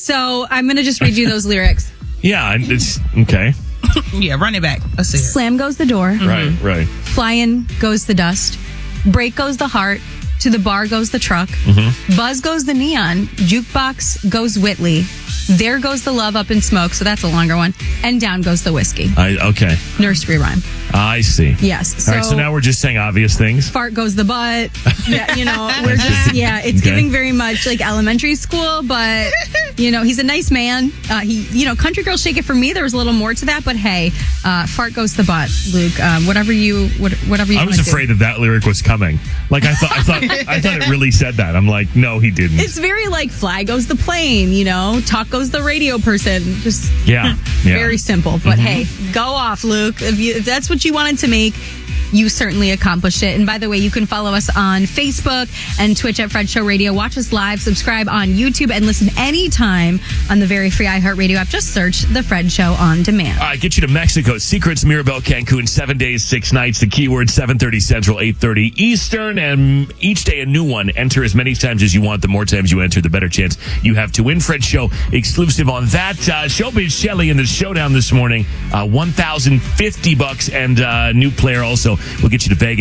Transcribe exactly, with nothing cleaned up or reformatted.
So I'm going to just read you those lyrics. Yeah, it's okay. Yeah, run it back. Let's see it. Slam goes the door. Mm-hmm. Right, right. Flying goes the dust. Break goes the heart. To the bar goes the truck. Mm-hmm. Buzz goes the neon. Jukebox goes Whitley. There goes the love up in smoke. So that's a longer one. And down goes the whiskey. I, okay. Nursery rhyme. I see. Yes. So, All right, so now we're just saying obvious things. Fart goes the butt. Yeah, you know, we're just, yeah, it's Okay. giving very much like elementary school, but, you know, he's a nice man. Uh, he, you know, Country Girl Shake It For Me, there was a little more to that, but hey, uh, fart goes the butt, Luke. Um, whatever you, what, whatever you I was wanna afraid do. that that lyric was coming. Like I thought, I thought, I thought it really said that. I'm like, no, he didn't. It's very like fly goes the plane, you know, talk goes the radio person. Just yeah, yeah. very simple. But Mm-hmm. hey, go off, Luke. If, you, if that's what you wanted to make, you certainly accomplished it. And by the way, you can follow us on Facebook and Twitch at Fred Show Radio. Watch us live, subscribe on YouTube, and listen anytime on the very free iHeartRadio app. Just search The Fred Show on demand. All right, get you to Mexico. Secrets, Mirabel, Cancun, seven days, six nights. The keyword, seven thirty Central, eight thirty Eastern. And each day a new one. Enter as many times as you want. The more times you enter, the better chance you have to win. Fred Show exclusive on that. Uh, Showbiz Shelly in the showdown this morning. Uh, one thousand fifty bucks and uh, new player also. We'll get you to Vegas.